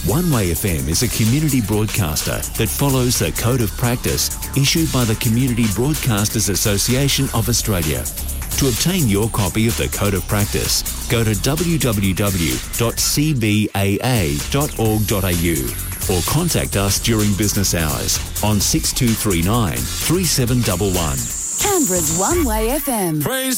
One Way FM is a community broadcaster that follows the Code of Practice issued by the Community Broadcasters Association of Australia. To obtain your copy of the Code of Practice, go to www.cbaa.org.au or contact us during business hours on 6239 3711. Canberra's One Way FM. Praise